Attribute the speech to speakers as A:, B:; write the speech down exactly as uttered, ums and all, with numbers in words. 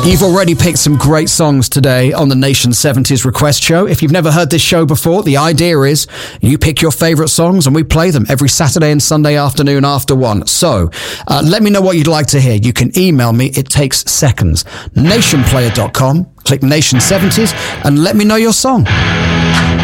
A: You've already picked some great songs today on the Nation seventies Request Show. If you've never heard this show before, the idea is you pick your favourite songs and we play them every Saturday and Sunday afternoon after one. So uh, let me know what you'd like to hear. You can email me. It takes seconds. nation player dot com. Click Nation seventies and let me know your song.